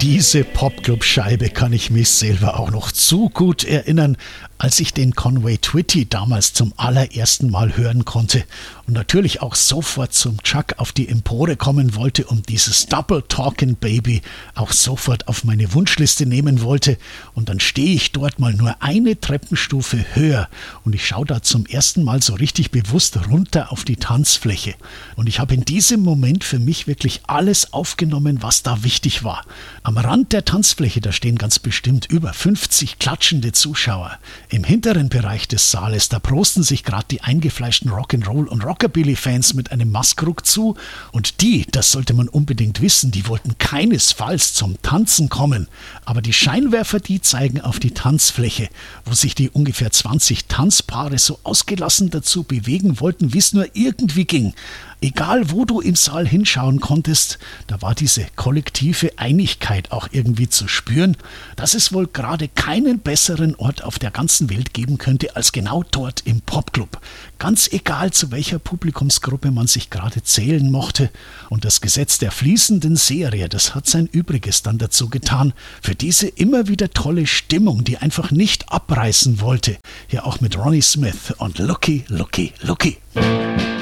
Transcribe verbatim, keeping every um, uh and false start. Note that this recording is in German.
diese Popclub-Scheibe kann ich mich selber auch noch zu gut erinnern, als ich den Conway Twitty damals zum allerersten Mal hören konnte und natürlich auch sofort zum Chuck auf die Empore kommen wollte und dieses Double Talkin' Baby auch sofort auf meine Wunschliste nehmen wollte. Und dann stehe ich dort mal nur eine Treppenstufe höher und ich schaue da zum ersten Mal so richtig bewusst runter auf die Tanzfläche. Und ich habe in diesem Moment für mich wirklich alles aufgenommen, was da wichtig war. Am Rand der Tanzfläche, da stehen ganz bestimmt über fünfzig klatschende Zuschauer. Im hinteren Bereich des Saales, da prosten sich gerade die eingefleischten Rock'n'Roll- und Rockabilly-Fans mit einem Maßkrug zu. Und die, das sollte man unbedingt wissen, die wollten keinesfalls zum Tanzen kommen. Aber die Scheinwerfer, die zeigen auf die Tanzfläche, wo sich die ungefähr zwanzig Tanzpaare so ausgelassen dazu bewegen wollten, wie es nur irgendwie ging. Egal, wo du im Saal hinschauen konntest, da war diese kollektive Einigkeit auch irgendwie zu spüren, dass es wohl gerade keinen besseren Ort auf der ganzen Welt geben könnte als genau dort im Popclub. Ganz egal, zu welcher Publikumsgruppe man sich gerade zählen mochte. Und das Gesetz der fließenden Serie, das hat sein Übriges dann dazu getan, für diese immer wieder tolle Stimmung, die einfach nicht abreißen wollte. Hier auch mit Ronnie Smith und Looky, Looky, Looky.